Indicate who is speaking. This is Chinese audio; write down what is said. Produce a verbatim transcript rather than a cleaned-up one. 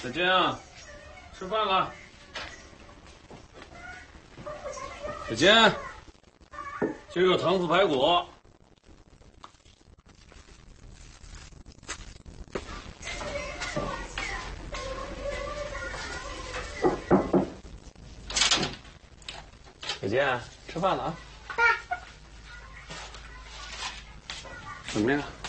Speaker 1: 小金啊，吃饭了。小金，今儿有糖醋排骨。小金，吃饭了啊。爸。怎么样？